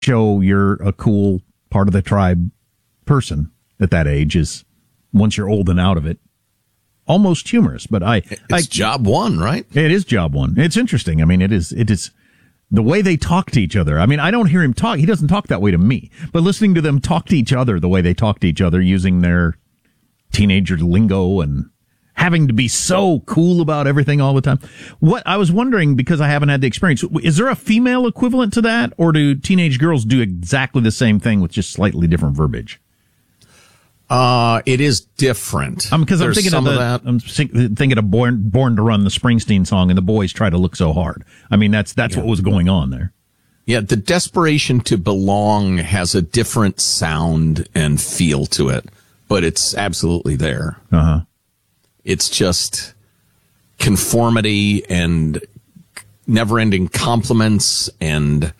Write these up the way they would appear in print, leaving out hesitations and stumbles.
show you're a cool part of the tribe person at that age is, once you're old and out of it, almost humorous. But it's job one, right? It is job one. It's interesting. I mean, it is the way they talk to each other. I mean, I don't hear him talk. He doesn't talk that way to me, but listening to them talk to each other the way they talk to each other, using their teenager lingo and having to be so cool about everything all the time. What I was wondering, because I haven't had the experience, is there a female equivalent to that, or do teenage girls do exactly the same thing with just slightly different verbiage? It is different. Because I'm thinking of Born to Run, the Springsteen song, and the boys try to look so hard. I mean, that's what was going on there. Yeah, the desperation to belong has a different sound and feel to it, but it's absolutely there. Uh-huh. It's just conformity and never-ending compliments, and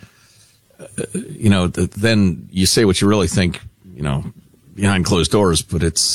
then you say what you really think, behind closed doors. But it's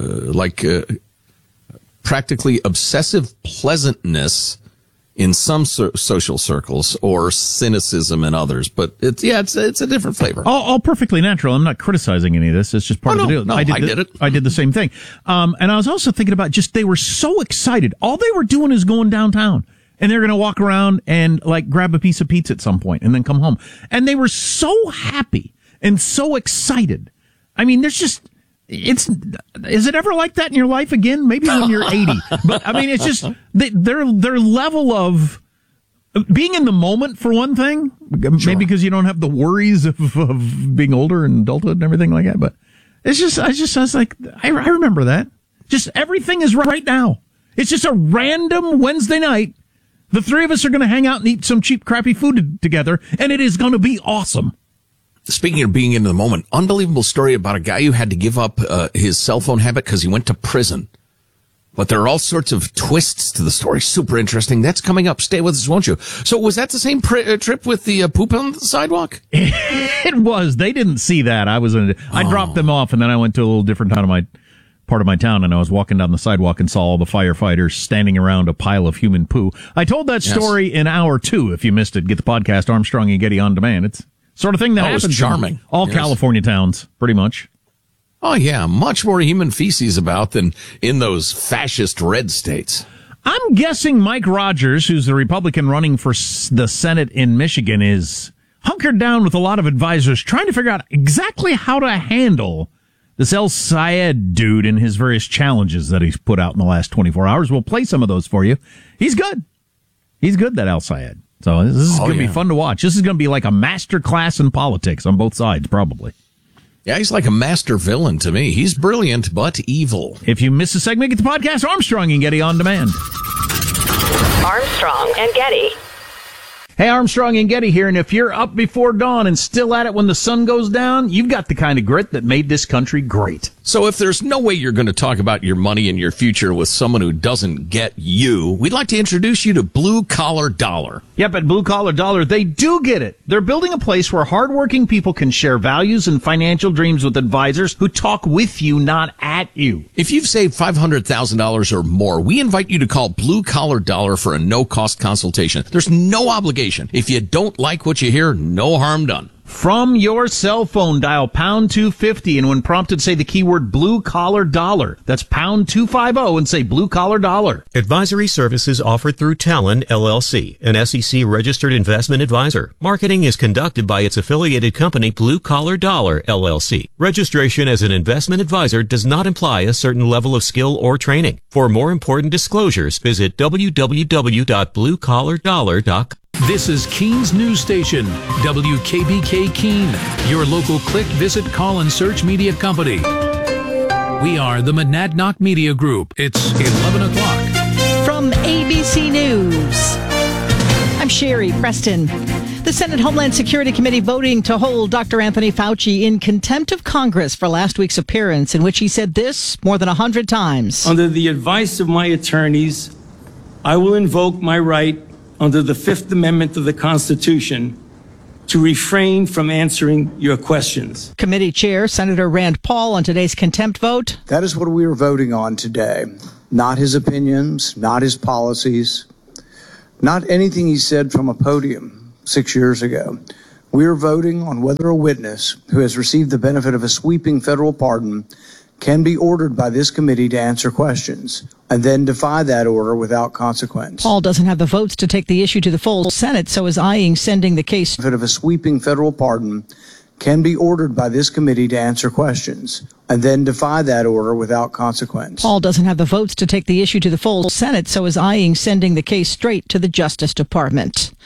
practically obsessive pleasantness in some social circles, or cynicism in others. But it's a different flavor. All perfectly natural. I'm not criticizing any of this. It's just part of the deal. No, I get it. I did the same thing. And I was also thinking about they were so excited. All they were doing is going downtown. And they're going to walk around and grab a piece of pizza at some point and then come home. And they were so happy and so excited. I mean, is it ever like that in your life again? Maybe when you're 80. But I mean, it's just their level of being in the moment, for one thing, maybe because you don't have the worries of being older and adulthood and everything like that. But it's just, I was like, I remember that. Just everything is right now. It's just a random Wednesday night. The three of us are going to hang out and eat some cheap, crappy food together, and it is going to be awesome. Speaking of being in the moment, unbelievable story about a guy who had to give up his cell phone habit because he went to prison. But there are all sorts of twists to the story. Super interesting. That's coming up. Stay with us, won't you? So was that the same trip with the poop on the sidewalk? It was. They didn't see that. I dropped them off, and then I went to a little different part of my town, and I was walking down the sidewalk and saw all the firefighters standing around a pile of human poo. I told that story in hour 2. If you missed it, get the podcast Armstrong and Getty on demand. It's sort of thing that happens charming. In all California towns, pretty much. Oh, yeah. Much more human feces about than in those fascist red states. I'm guessing Mike Rogers, who's the Republican running for the Senate in Michigan, is hunkered down with a lot of advisors trying to figure out exactly how to handle this El Sayed dude and his various challenges that he's put out in the last 24 hours. We'll play some of those for you. He's good. He's good, that El Sayed. So this is going to be fun to watch. This is going to be like a master class in politics on both sides, probably. Yeah, he's like a master villain to me. He's brilliant, but evil. If you miss a segment, get the podcast Armstrong and Getty on demand. Armstrong and Getty. Hey, Armstrong and Getty here, and if you're up before dawn and still at it when the sun goes down, you've got the kind of grit that made this country great. So if there's no way you're going to talk about your money and your future with someone who doesn't get you, we'd like to introduce you to Blue Collar Dollar. Yep, at Blue Collar Dollar, they do get it. They're building a place where hardworking people can share values and financial dreams with advisors who talk with you, not at you. If you've saved $500,000 or more, we invite you to call Blue Collar Dollar for a no-cost consultation. There's no obligation. If you don't like what you hear, no harm done. From your cell phone, dial pound 250, and when prompted, say the keyword Blue Collar Dollar. That's pound 250 and say Blue Collar Dollar. Advisory services offered through Talon, LLC, an SEC-registered investment advisor. Marketing is conducted by its affiliated company, Blue Collar Dollar, LLC. Registration as an investment advisor does not imply a certain level of skill or training. For more important disclosures, visit www.bluecollardollar.com. This is Keene's News Station, WKBK Keene, your local click, visit, call, and search media company. We are the Monadnock Media Group. It's 11 o'clock. From ABC News, I'm Sherry Preston. The Senate Homeland Security Committee voting to hold Dr. Anthony Fauci in contempt of Congress for last week's appearance, in which he said this more than 100 times. Under the advice of my attorneys, I will invoke my right under the Fifth Amendment of the Constitution to refrain from answering your questions. Committee Chair Senator Rand Paul on today's contempt vote. That is what we are voting on today. Not his opinions, not his policies, not anything he said from a podium 6 years ago. We are voting on whether a witness who has received the benefit of a sweeping federal pardon can be ordered by this committee to answer questions and then defy that order without consequence. Paul doesn't have the votes to take the issue to the full Senate, so is eyeing sending the case. The benefit of a sweeping federal pardon can be ordered by this committee to answer questions and then defy that order without consequence. Paul doesn't have the votes to take the issue to the full Senate, so is eyeing sending the case straight to the Justice Department.